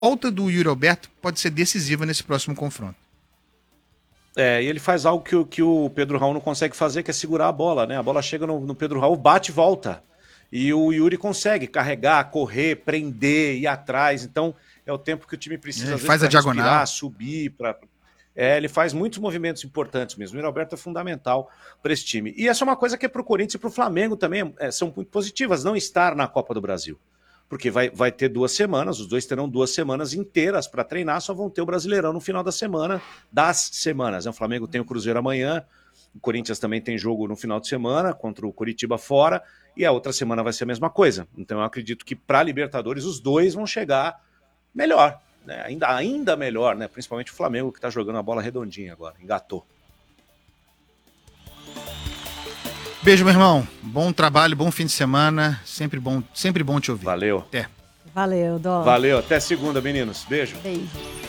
volta do Yuri Alberto pode ser decisiva nesse próximo confronto. E ele faz algo que o Pedro Raul não consegue fazer, que é segurar a bola, né? A bola chega no Pedro Raul, bate e volta. E o Yuri consegue carregar, correr, prender, ir atrás. Então, é o tempo que o time precisa, às vezes, faz a diagonal, respirar, subir. Ele faz muitos movimentos importantes mesmo. O Yuri Alberto é fundamental para esse time. E essa é uma coisa que é para o Corinthians e para o Flamengo também são muito positivas, não estar na Copa do Brasil. Porque vai ter 2 semanas, os dois terão 2 semanas inteiras para treinar, só vão ter o Brasileirão no final das semanas. O Flamengo tem o Cruzeiro amanhã, o Corinthians também tem jogo no final de semana, contra o Coritiba fora, e a outra semana vai ser a mesma coisa. Então eu acredito que para a Libertadores os dois vão chegar melhor, né? Ainda melhor, né? Principalmente o Flamengo, que está jogando a bola redondinha agora, engatou. Beijo, meu irmão. Bom trabalho, bom fim de semana. Sempre bom te ouvir. Valeu. Até. Valeu, Dó. Valeu, até segunda, meninos. Beijo. Beijo.